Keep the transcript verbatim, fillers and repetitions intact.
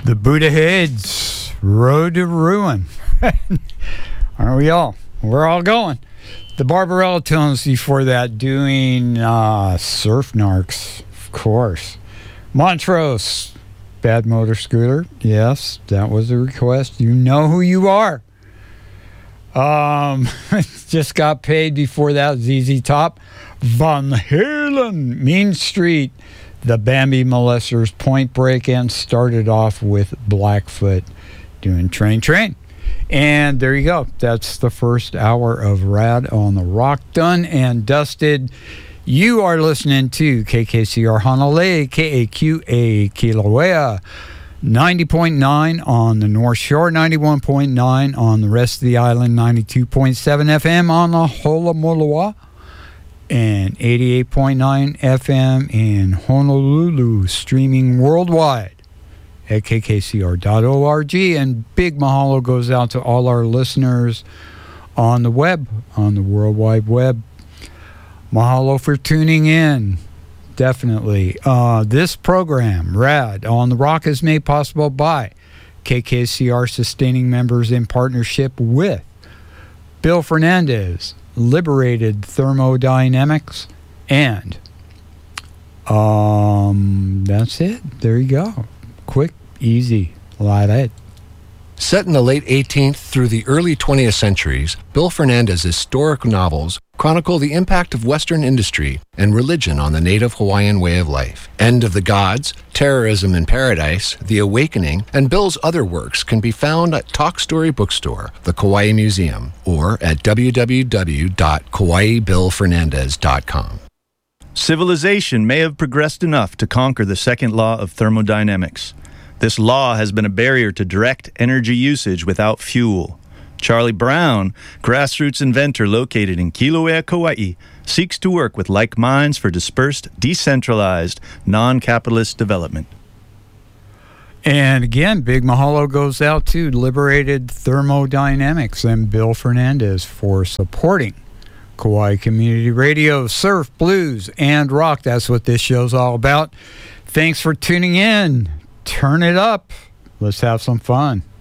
The Buddha Heads, Road to Ruin. Aren't we all? We're all going. The Barbarella Tones before that doing uh, Surf Narcs, of course. Montrose, Bad Motor Scooter. Yes, that was a request. You know who you are. Um, just got paid before that. Z Z Top, Van Halen, Mean Street, the Bambi Molesters, Point Break, and started off with Blackfoot doing Train Train. And there you go. That's the first hour of Rad on the Rock done and dusted. You are listening to K K C R Honolulu, K A Q A Kilauea, ninety point nine on the North Shore, ninety-one point nine on the rest of the island, ninety-two point seven F M on the Holomoloa, and eighty-eight point nine F M in Honolulu, streaming worldwide at K K C R dot org. And big mahalo goes out to all our listeners on the web, on the World Wide Web. Mahalo for tuning in. Definitely. Uh, this program, Rad on the Rock, is made possible by K K C R sustaining members in partnership with Bill Fernandez, Liberated Thermodynamics, and um, that's it. There you go. Quick, easy, like that. Set in the late eighteenth through the early twentieth centuries, Bill Fernandez's historic novels chronicle the impact of Western industry and religion on the native Hawaiian way of life. End of the Gods, Terrorism in Paradise, The Awakening, and Bill's other works can be found at Talk Story Bookstore, the Kauai Museum, or at w w w dot kauai bill fernandez dot com. Civilization may have progressed enough to conquer the second law of thermodynamics. This law has been a barrier to direct energy usage without fuel. Charlie Brown, grassroots inventor located in Kilauea, Kauai, seeks to work with like minds for dispersed, decentralized, non-capitalist development. And again, big mahalo goes out to Liberated Thermodynamics and Bill Fernandez for supporting Kauai Community Radio, surf, blues, and rock. That's what this show's all about. Thanks for tuning in. Turn it up. Let's have some fun.